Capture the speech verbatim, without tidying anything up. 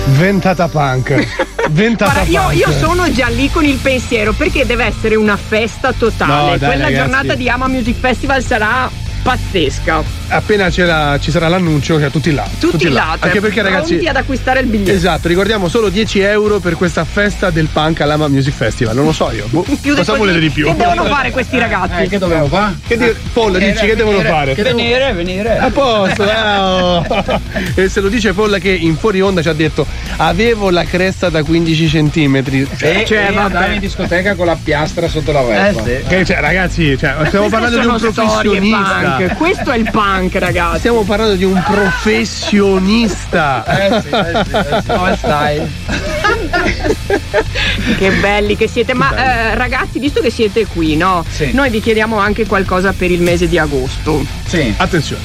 Ventata punk. Ventata Guarda, punk. io, io sono già lì con il pensiero, perché deve essere una festa totale. No, dai, Quella ragazzi. giornata di Ama Music Festival sarà pazzesca. Appena c'era, ci sarà l'annuncio, cioè tutti là. Tutti, là, Anche perché, ragazzi, pronti ad acquistare il biglietto. esatto, ricordiamo solo dieci euro per questa festa del punk all'Ama Music Festival. Non lo so io. Boh, Più cosa così, volete di più? Che devono fare questi ragazzi? Eh, che dobbiamo fare? Che di- Polla, dici che devono fare? Che venire, venire. A posto, eh, oh. E se lo dice Polla che in fuori onda ci ha detto avevo la cresta da quindici centimetri. E, Cioè, e vabbè. andare in discoteca con la piastra sotto la vespa. Eh, sì. Che, cioè, ragazzi, cioè, stiamo parlando di un Sono storie professionista. punk. Questo è il punk, ragazzi. Stiamo parlando di un professionista. Eh sì, eh sì, eh sì. Come stai? Che belli che siete. Ma eh, ragazzi, visto che siete qui, no? Sì. Noi vi chiediamo anche qualcosa per il mese di agosto. Sì. Attenzione.